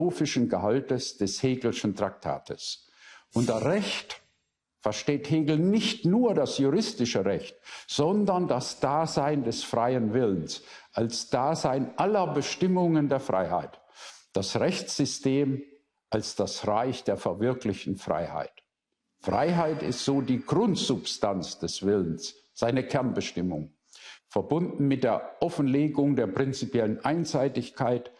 philosophischen Gehaltes des Hegelschen Traktates. Unter Recht versteht Hegel nicht nur das juristische Recht, sondern das Dasein des freien Willens als Dasein aller Bestimmungen der Freiheit, das Rechtssystem als das Reich der verwirklichten Freiheit. Freiheit ist so die Grundsubstanz des Willens, seine Kernbestimmung, verbunden mit der Offenlegung der prinzipiellen Einseitigkeit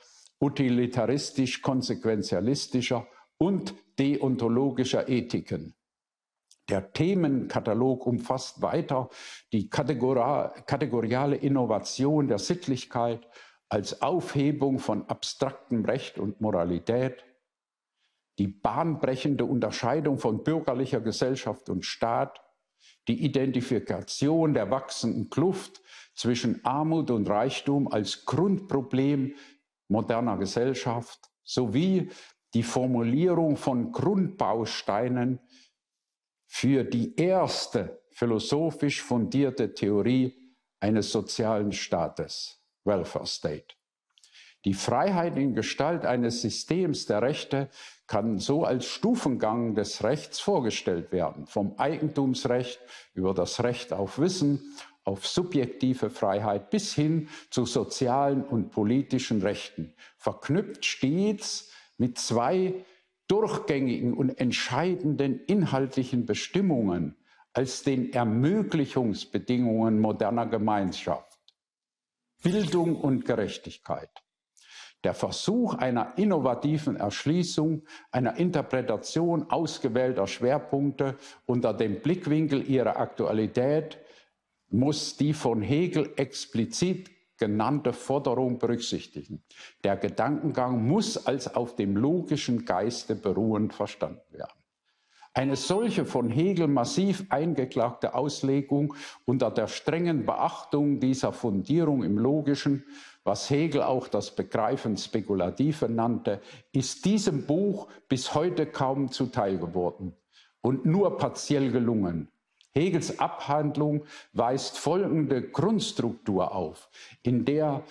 utilitaristisch-konsequenzialistischer und deontologischer Ethiken. Der Themenkatalog umfasst weiter die kategoriale Innovation der Sittlichkeit als Aufhebung von abstraktem Recht und Moralität, die bahnbrechende Unterscheidung von bürgerlicher Gesellschaft und Staat, die Identifikation der wachsenden Kluft zwischen Armut und Reichtum als Grundproblem moderner Gesellschaft sowie die Formulierung von Grundbausteinen für die erste philosophisch fundierte Theorie eines sozialen Staates, Welfare State. Die Freiheit in Gestalt eines Systems der Rechte kann so als Stufengang des Rechts vorgestellt werden, vom Eigentumsrecht über das Recht auf Wissen, auf subjektive Freiheit bis hin zu sozialen und politischen Rechten, verknüpft stets mit zwei durchgängigen und entscheidenden inhaltlichen Bestimmungen als den Ermöglichungsbedingungen moderner Gemeinschaft: Bildung und Gerechtigkeit. Der Versuch einer innovativen Erschließung, einer Interpretation ausgewählter Schwerpunkte unter dem Blickwinkel ihrer Aktualität muss die von Hegel explizit genannte Forderung berücksichtigen. Der Gedankengang muss als auf dem logischen Geiste beruhend verstanden werden. Eine solche von Hegel massiv eingeklagte Auslegung unter der strengen Beachtung dieser Fundierung im Logischen, was Hegel auch das Begreifen Spekulative nannte, ist diesem Buch bis heute kaum zuteil geworden und nur partiell gelungen. Hegels Abhandlung weist folgende Grundstruktur auf, in der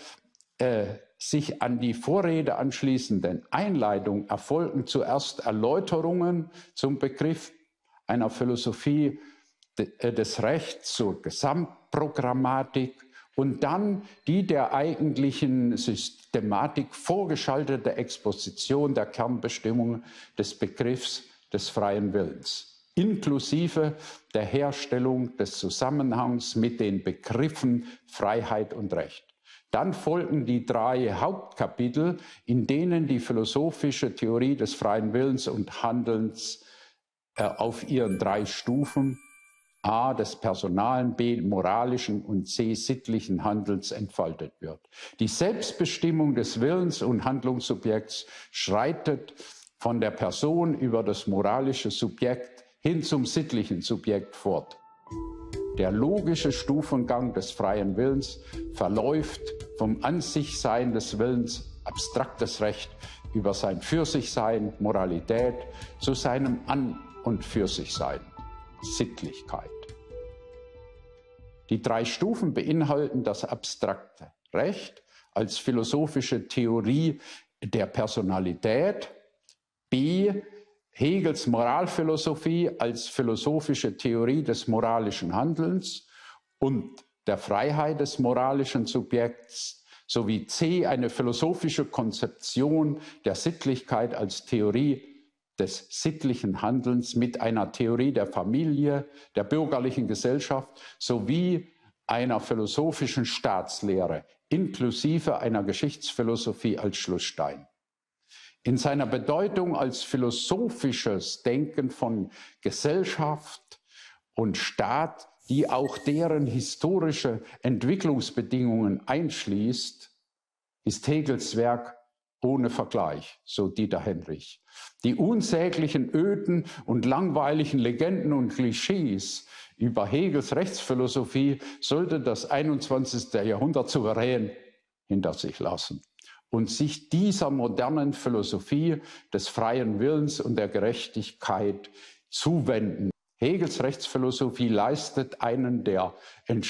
sich an die Vorrede anschließenden Einleitung erfolgen zuerst Erläuterungen zum Begriff einer Philosophie des Rechts zur Gesamtprogrammatik und dann die der eigentlichen Systematik vorgeschaltete Exposition der Kernbestimmungen des Begriffs des freien Willens, inklusive der Herstellung des Zusammenhangs mit den Begriffen Freiheit und Recht. Dann folgen die drei Hauptkapitel, in denen die philosophische Theorie des freien Willens und Handelns auf ihren drei Stufen A des personalen, B moralischen und C sittlichen Handelns entfaltet wird. Die Selbstbestimmung des Willens- und Handlungssubjekts schreitet von der Person über das moralische Subjekt hin zum sittlichen Subjekt fort. Der logische Stufengang des freien Willens verläuft vom An-sich-Sein des Willens, abstraktes Recht, über sein Für-sich-Sein, Moralität, zu seinem An- und Für-sich-Sein, Sittlichkeit. Die drei Stufen beinhalten das abstrakte Recht als philosophische Theorie der Personalität, B. Hegels Moralphilosophie als philosophische Theorie des moralischen Handelns und der Freiheit des moralischen Subjekts, sowie C. eine philosophische Konzeption der Sittlichkeit als Theorie des sittlichen Handelns mit einer Theorie der Familie, der bürgerlichen Gesellschaft sowie einer philosophischen Staatslehre, inklusive einer Geschichtsphilosophie als Schlussstein. In seiner Bedeutung als philosophisches Denken von Gesellschaft und Staat, die auch deren historische Entwicklungsbedingungen einschließt, ist Hegels Werk ohne Vergleich, so Dieter Henrich. Die unsäglichen öden und langweiligen Legenden und Klischees über Hegels Rechtsphilosophie sollte das 21. Jahrhundert souverän hinter sich lassen und sich dieser modernen Philosophie des freien Willens und der Gerechtigkeit zuwenden. Hegels Rechtsphilosophie leistet einen der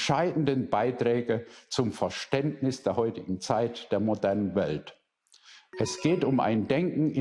entscheidenden Beiträge zum Verständnis der heutigen Zeit der modernen Welt. Es geht um ein Denken